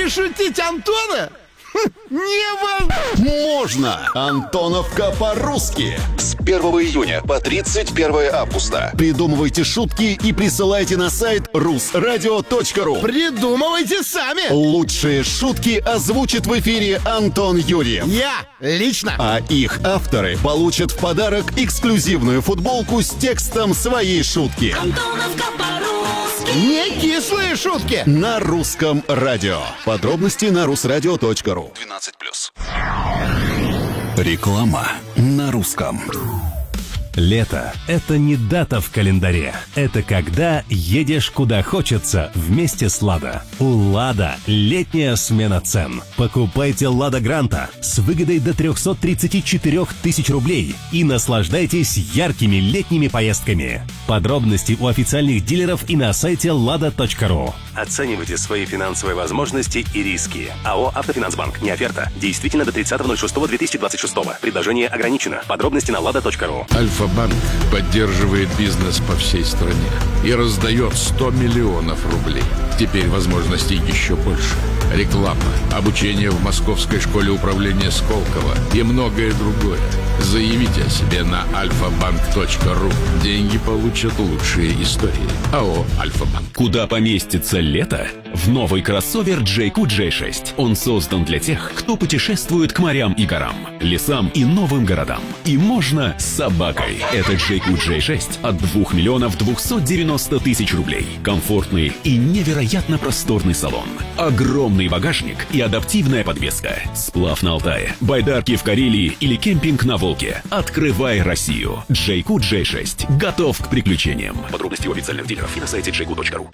Перешутить Антона? Невозможно! Антоновка по-русски. С 1 июня по 31 августа. Придумывайте шутки и присылайте на сайт rusradio.ru. Придумывайте сами! Лучшие шутки озвучит в эфире Антон Юрьев. Я лично. А их авторы получат в подарок эксклюзивную футболку с текстом своей шутки. Антоновка по-русски. Не кислые шутки. На русском радио. Подробности на rusradio.ru. 12+. Реклама на русском. Лето – это не дата в календаре. Это когда едешь куда хочется вместе с «Лада». У «Лада» летняя смена цен. Покупайте «Лада Гранта» с выгодой до 334 тысяч рублей и наслаждайтесь яркими летними поездками. Подробности у официальных дилеров и на сайте lada.ru. Оценивайте свои финансовые возможности и риски. АО «Автофинансбанк». Не оферта. Действительно до 30.06.2026. Предложение ограничено. Подробности на lada.ru. Альфа-банк поддерживает бизнес по всей стране и раздает 100 миллионов рублей. Теперь возможностей еще больше. Реклама, обучение в Московской школе управления Сколково и многое другое. Заявите о себе на alfabank.ru. Деньги получат лучшие истории. АО «Альфа-банк». Куда поместится лето? В новый кроссовер JQ J6. Он создан для тех, кто путешествует к морям и горам, лесам и новым городам. И можно с собакой. Это JQ J6 от 2 миллионов 290 тысяч рублей. Комфортный и невероятно просторный салон. Огромный багажник и адаптивная подвеска. Сплав на Алтае, байдарки в Карелии или кемпинг на Волге. Открывай Россию. JQ J6 готов к приключениям. Подробности у официальных дилеров и на сайте jq.ru.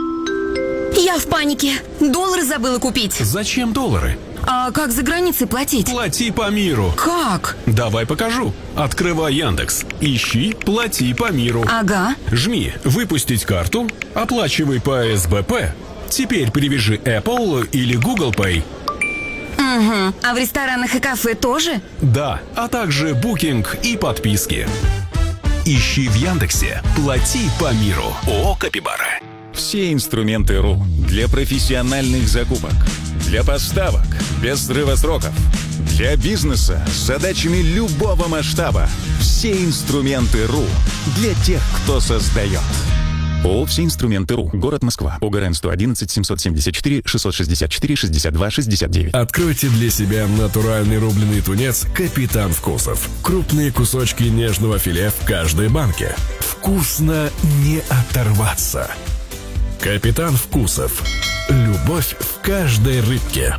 Я в панике. Доллары забыла купить. Зачем доллары? А как за границей платить? Плати по миру. Как? Давай покажу. Открывай Яндекс. Ищи «Плати по миру». Ага. Жми «Выпустить карту», оплачивай по СБП. Теперь привяжи Apple или Google Pay. Угу. А в ресторанах и кафе тоже? Да, а также букинг и подписки. Ищи в Яндексе «Плати по миру». ООО «Капибара». Все инструменты РУ для профессиональных закупок, для поставок без срыва сроков, для бизнеса с задачами любого масштаба. Все инструменты РУ для тех, кто создает. ООО «Все инструменты РУ». Город Москва. ОГРН 111 774 664 62 69. Откройте для себя натуральный рубленый тунец «Капитан Вкусов». Крупные кусочки нежного филе в каждой банке. Вкусно не оторваться. «Капитан Вкусов». Любовь в каждой рыбке.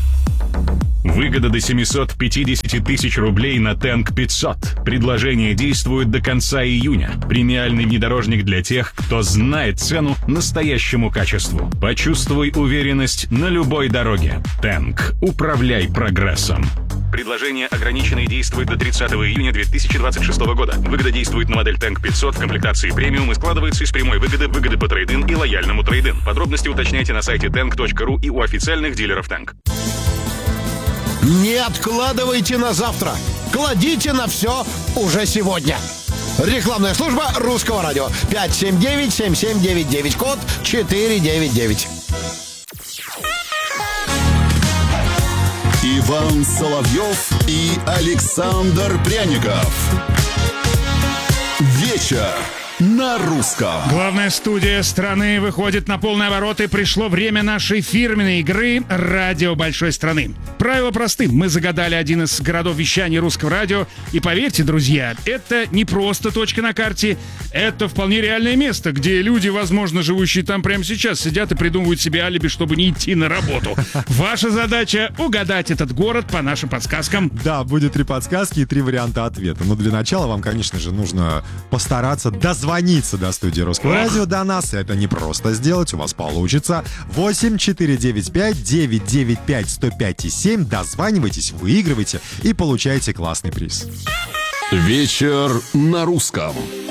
Выгода до 750 тысяч рублей на Тэнк 500. Предложение действует до конца июня. Премиальный внедорожник для тех, кто знает цену настоящему качеству. Почувствуй уверенность на любой дороге. Тэнк. Управляй прогрессом. Предложение ограничено и действует до 30 июня 2026 года. Выгода действует на модель Тэнк 500 в комплектации премиум и складывается из прямой выгоды по трейд-ин и лояльному трейд-ин. Подробности уточняйте на сайте tank.ru и у официальных дилеров Тэнк. Не откладывайте на завтра. Кладите на все уже сегодня. Рекламная служба Русского радио. 579-7799, код 499. Иван Соловьев и Александр Пряников. Вечер на русском. Главная студия страны выходит на полный оборот, и пришло время нашей фирменной игры «Радио большой страны». Правила просты. Мы загадали один из городов вещания Русского радио. И поверьте, друзья, это не просто точка на карте. Это вполне реальное место, где люди, возможно, живущие там прямо сейчас, сидят и придумывают себе алиби, чтобы не идти на работу. Ваша задача — угадать этот город по нашим подсказкам. Да, будет 3 подсказки и 3 варианта ответа. Но для начала вам, конечно же, нужно постараться дозвониться до студии Русского радио, до нас. Это не просто сделать, у вас получится. 8495-995-105,7. Дозванивайтесь, выигрывайте и получайте классный приз. Вечер на русском.